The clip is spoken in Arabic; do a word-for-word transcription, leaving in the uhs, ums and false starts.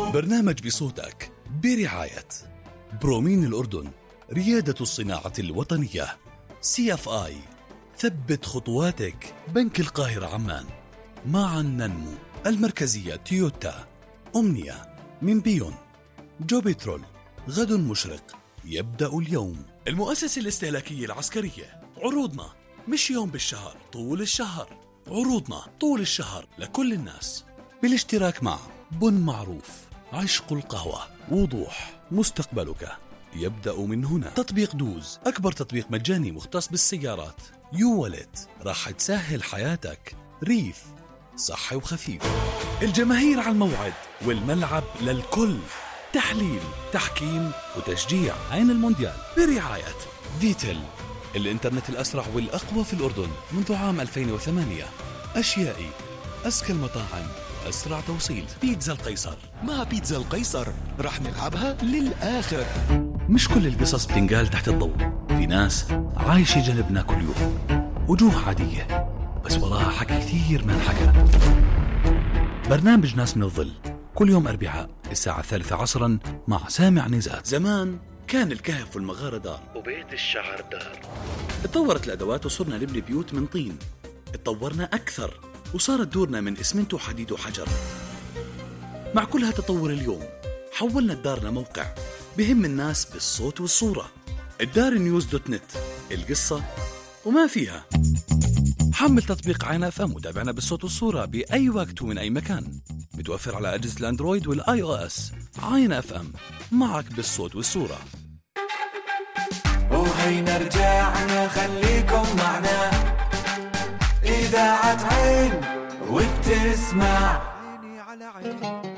برنامج بصوتك برعاية برومين الأردن، ريادة الصناعة الوطنية. سي اف آي، ثبت خطواتك. بنك القاهرة عمان، معا ننمو. المركزية تويوتا. أمنية من بيون. جوبيترول، غد مشرق يبدأ اليوم. المؤسسة الاستهلاكية العسكرية، عروضنا مش يوم بالشهر، طول الشهر. عروضنا طول الشهر لكل الناس، بالاشتراك مع بن معروف، عشق القهوة، وضوح. مستقبلك يبدأ من هنا. تطبيق دوز، أكبر تطبيق مجاني مختص بالسيارات. يو ولت، راح تسهل حياتك. ريف، صحي وخفيف. الجماهير على الموعد والملعب للكل. تحليل، تحكيم وتشجيع. عين المونديال برعاية فيتل، الإنترنت الأسرع والأقوى في الأردن منذ عام ألفين وثمانية. أشيائي، أزكى المطاعم، أسرع توصيل. بيتزا القيصر. مع بيتزا القيصر رح نلعبها للآخر. مش كل القصص بتنقال تحت الضوء، في ناس عايشة جنبنا كل يوم، وجوه عادية بس وراها حكي كثير ما انحكى. برنامج ناس من الظل كل يوم أربعاء الساعة الثالثة عصرا مع سامع نزات. زمان كان الكهف والمغارة دار وبيت الشعر دار. اتطورت الأدوات وصرنا نبني بيوت من طين. اتطورنا أكثر وصارت دورنا من إسمنت وحديد وحجر. مع كل هالتطور اليوم حولنا الدار لموقع بهم الناس بالصوت والصورة. الدار نيوز دوت نت، القصة وما فيها. حمل تطبيق عين اف ام وتابعنا بالصوت والصورة بأي وقت ومن أي مكان. متوفر على أجهزة الأندرويد والآي أو إس. عين اف ام، معك بالصوت والصورة. وهينا رجعنا، خليكم معنا. إذاعة عين وبتسمع.